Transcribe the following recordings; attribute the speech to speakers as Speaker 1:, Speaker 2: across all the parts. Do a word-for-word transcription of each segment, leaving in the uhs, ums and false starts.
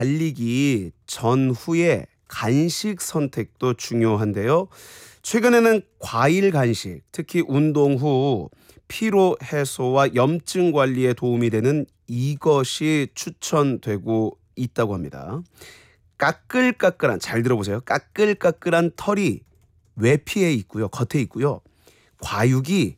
Speaker 1: 달리기 전후에 간식 선택도 중요한데요. 최근에는 과일 간식, 특히 운동 후 피로 해소와 염증 관리에 도움이 되는 이것이 추천되고 있다고 합니다. 까끌까끌한, 잘 들어보세요. 까끌까끌한 털이 외피에 있고요. 겉에 있고요. 과육이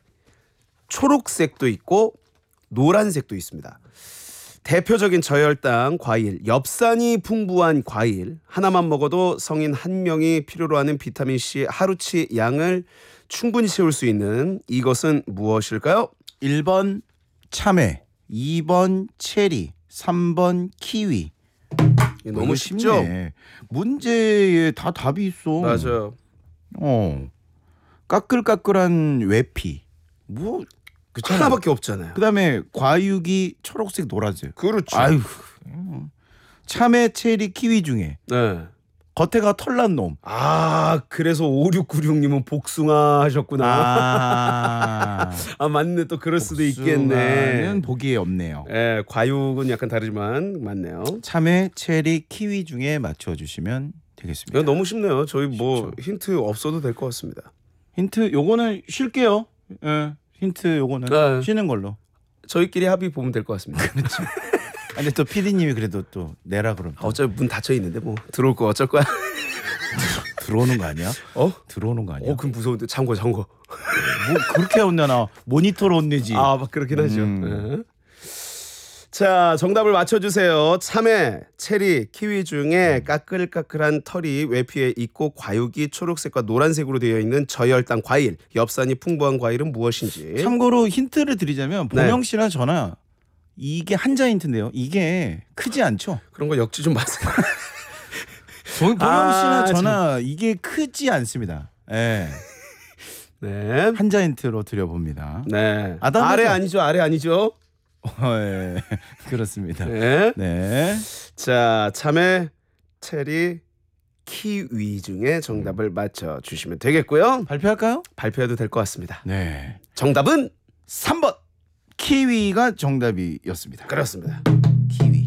Speaker 1: 초록색도 있고 노란색도 있습니다. 대표적인 저혈당 과일, 엽산이 풍부한 과일 하나만 먹어도 성인 한 명이 필요로 하는 비타민C 하루치 양을 충분히 채울 수 있는 이것은 무엇일까요?
Speaker 2: 일 번 참외, 이 번 체리, 삼 번 키위.
Speaker 1: 너무 쉽죠?
Speaker 2: 쉽네. 문제에 다 답이 있어.
Speaker 1: 맞아요.
Speaker 2: 어, 까끌까끌한 외피. 뭐 그렇잖아요.
Speaker 1: 하나밖에 없잖아요.
Speaker 2: 그다음에 과육이 초록색, 노란색.
Speaker 1: 그렇죠.
Speaker 2: 아유, 참외, 체리, 키위 중에
Speaker 1: 네.
Speaker 2: 겉에가 털난 놈.
Speaker 1: 아, 그래서 오육구육님은 복숭아 하셨구나.
Speaker 2: 아,
Speaker 1: 아, 맞네. 또 그럴 수도
Speaker 2: 복숭아는
Speaker 1: 있겠네.
Speaker 2: 보기에 없네요.
Speaker 1: 예, 과육은 약간 다르지만 맞네요.
Speaker 2: 참외, 체리, 키위 중에 맞춰주시면 되겠습니다.
Speaker 1: 이거 너무 쉽네요. 저희 뭐
Speaker 2: 쉽죠.
Speaker 1: 힌트 없어도 될 것 같습니다.
Speaker 2: 힌트 요거는 쉴게요. 예, 힌트 요거는
Speaker 1: 네.
Speaker 2: 쉬는 걸로.
Speaker 1: 저희끼리 합의 보면 될 것 같습니다.
Speaker 2: 그렇죠. 근데 또 피디님이 그래도 또 내라 그러면
Speaker 1: 아, 어차피 문 닫혀 있는데 뭐 들어올 거 어쩔 거야.
Speaker 2: 들어오는 거 아니야?
Speaker 1: 어?
Speaker 2: 들어오는 거 아니야?
Speaker 1: 어, 그럼 무서운데 잠궈 잠궈.
Speaker 2: 뭐 그렇게 혼내나 모니터로 혼내지.
Speaker 1: 아, 막 그렇긴 하죠.
Speaker 2: 음.
Speaker 1: 네. 자, 정답을 맞춰주세요. 참외, 체리, 키위 중에 까끌까끌한 털이 외피에 있고 과육이 초록색과 노란색으로 되어 있는 저혈당 과일, 엽산이 풍부한 과일은 무엇인지.
Speaker 2: 참고로 힌트를 드리자면
Speaker 1: 네.
Speaker 2: 보명 씨나 저나 이게 한자 힌트인데요. 이게 크지 않죠?
Speaker 1: 그런 거 역지 좀 마세요.
Speaker 2: 보명
Speaker 1: 아,
Speaker 2: 씨나 저나 이게 크지 않습니다. 예.
Speaker 1: 네.
Speaker 2: 한자 힌트로 드려봅니다.
Speaker 1: 네.
Speaker 2: 아담하죠?
Speaker 1: 아래 아니죠? 아래 아니죠?
Speaker 2: 어, 예. 그렇습니다.
Speaker 1: 네.
Speaker 2: 네.
Speaker 1: 자, 참외, 체리, 키위 중에 정답을 맞춰 주시면 되겠고요.
Speaker 2: 발표할까요?
Speaker 1: 발표해도 될 것 같습니다.
Speaker 2: 네.
Speaker 1: 정답은
Speaker 2: 삼 번 키위가 정답이었습니다.
Speaker 1: 그렇습니다.
Speaker 2: 키위.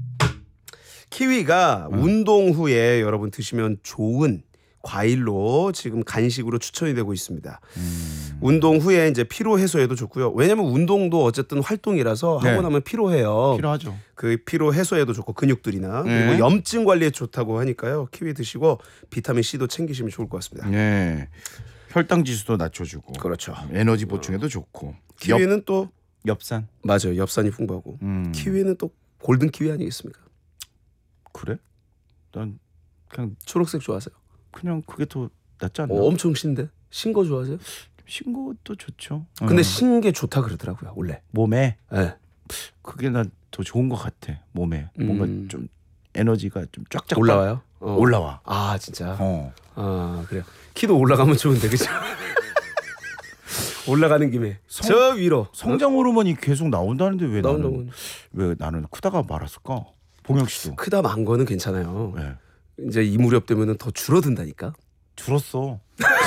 Speaker 1: 키위가
Speaker 2: 음.
Speaker 1: 운동 후에 여러분 드시면 좋은 과일로 지금 간식으로 추천이 되고 있습니다.
Speaker 2: 음.
Speaker 1: 운동 후에 이제 피로 해소에도 좋고요. 왜냐면 운동도 어쨌든 활동이라서
Speaker 2: 네.
Speaker 1: 하고 나면 피로해요.
Speaker 2: 필요하죠.
Speaker 1: 그 피로 해소에도 좋고 근육들이나
Speaker 2: 네.
Speaker 1: 그리고 염증 관리에 좋다고 하니까요. 키위 드시고 비타민 C도 챙기시면 좋을 것 같습니다.
Speaker 2: 네. 혈당 지수도 낮춰주고.
Speaker 1: 그렇죠.
Speaker 2: 에너지 보충에도 좋고.
Speaker 1: 키위는 또
Speaker 2: 엽, 엽산.
Speaker 1: 맞아요. 엽산이 풍부하고
Speaker 2: 음.
Speaker 1: 키위는 또 골든 키위 아니겠습니까?
Speaker 2: 그래? 난 그냥
Speaker 1: 초록색 좋아하세요?
Speaker 2: 그냥 그게 더 낫지 않나?
Speaker 1: 어, 엄청 신데 신 거 좋아하세요?
Speaker 2: 신 것도 좋죠.
Speaker 1: 근데
Speaker 2: 음.
Speaker 1: 신 게 좋다 그러더라고요. 원래.
Speaker 2: 몸에
Speaker 1: 네.
Speaker 2: 그게 난 더 좋은 것 같아. 몸에 뭔가
Speaker 1: 음.
Speaker 2: 좀 에너지가 좀 쫙쫙
Speaker 1: 올라와요? 어.
Speaker 2: 올라와.
Speaker 1: 아, 진짜.
Speaker 2: 어.
Speaker 1: 아, 그래요. 키도 올라가면 좋은데 그죠? 올라가는 김에
Speaker 2: 성-
Speaker 1: 저 위로
Speaker 2: 성장 호르몬이 계속 나온다는데 왜 나는
Speaker 1: 나온다고.
Speaker 2: 왜 나는 크다가 말았을까? 봉영 씨도.
Speaker 1: 크다 만 거는 괜찮아요.
Speaker 2: 네.
Speaker 1: 이제 이 무렵 되면은 더 줄어든다니까.
Speaker 2: 줄었어.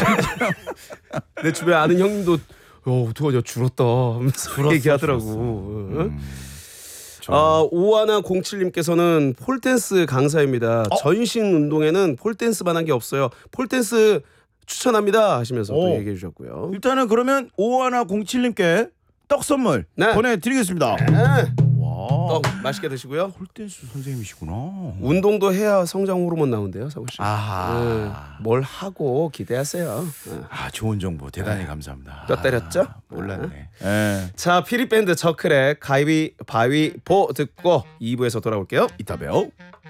Speaker 1: 내 주변에 아는 형님도 어, 어떡하냐 줄었다 하면서
Speaker 2: 줄었어,
Speaker 1: 얘기하더라고.
Speaker 2: 줄었어.
Speaker 1: 응?
Speaker 2: 음.
Speaker 1: 아, 오하나공칠님께서는 폴댄스 강사입니다.
Speaker 2: 어?
Speaker 1: 전신 운동에는 폴댄스만 한 게 없어요. 폴댄스 추천합니다 하시면서 또
Speaker 2: 오.
Speaker 1: 얘기해 주셨고요.
Speaker 2: 일단은 그러면 오하나공칠님께 떡 선물
Speaker 1: 네.
Speaker 2: 보내드리겠습니다.
Speaker 1: 네.
Speaker 2: 와.
Speaker 1: 떡 맛있게 드시고요.
Speaker 2: 폴댄스 선생님이시구나.
Speaker 1: 운동도 해야 성장 호르몬 나온대요, 사고 씨.
Speaker 2: 아하.
Speaker 1: 네. 뭘 하고 기대하세요. 네.
Speaker 2: 아, 좋은 정보 대단히 감사합니다.
Speaker 1: 뼈 때렸죠?
Speaker 2: 아, 몰랐네. 예.
Speaker 1: 자, 피리 밴드 저크의 가위바위보 듣고 이 부에서 돌아올게요.
Speaker 2: 이따 봬요.